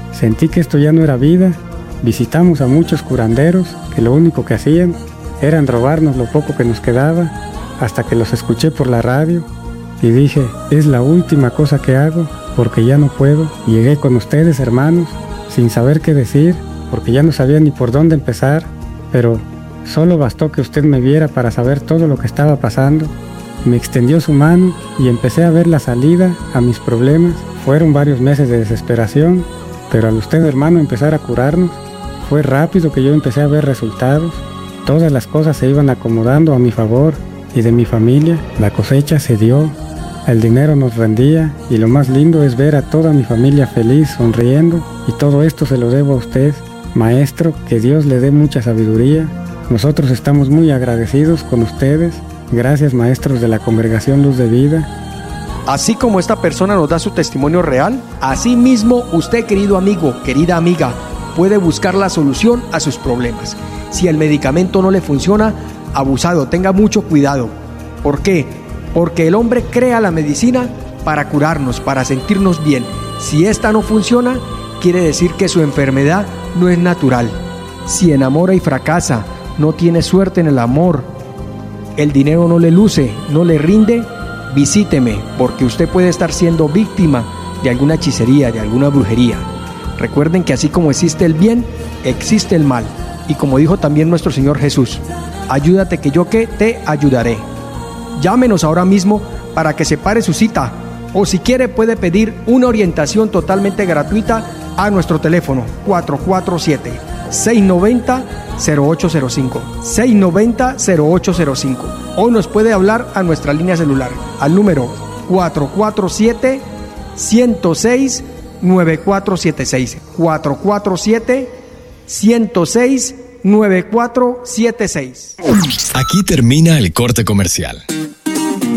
Sentí que esto ya no era vida. Visitamos a muchos curanderos que lo único que hacían era robarnos lo poco que nos quedaba, hasta que los escuché por la radio y dije, es la última cosa que hago porque ya no puedo. Llegué con ustedes, hermanos, sin saber qué decir, porque ya no sabía ni por dónde empezar, pero solo bastó que usted me viera para saber todo lo que estaba pasando. Me extendió su mano y empecé a ver la salida a mis problemas. Fueron varios meses de desesperación, pero al usted, hermano, empezar a curarnos, fue rápido que yo empecé a ver resultados. Todas las cosas se iban acomodando a mi favor y de mi familia. La cosecha se dio, el dinero nos rendía y lo más lindo es ver a toda mi familia feliz, sonriendo, y todo esto se lo debo a usted, maestro. Que Dios le dé mucha sabiduría. Nosotros estamos muy agradecidos con ustedes. Gracias, maestros de la Congregación Luz de Vida. Así como esta persona nos da su testimonio real, así mismo usted, querido amigo, querida amiga, puede buscar la solución a sus problemas. Si el medicamento no le funciona, abusado, tenga mucho cuidado. ¿Por qué? Porque el hombre crea la medicina para curarnos, para sentirnos bien. Si esta no funciona, quiere decir que su enfermedad no es natural. Si enamora y fracasa, no tiene suerte en el amor, el dinero no le luce, no le rinde, visíteme, porque usted puede estar siendo víctima de alguna hechicería, de alguna brujería. Recuerden que así como existe el bien, existe el mal. Y como dijo también nuestro Señor Jesús, ayúdate que yo que te ayudaré. Llámenos ahora mismo para que separe su cita, o si quiere puede pedir una orientación totalmente gratuita a nuestro teléfono 447-690-0805, 690-0805, o nos puede hablar a nuestra línea celular al número 447-106-9476, 447-106-9476. Aquí termina el corte comercial.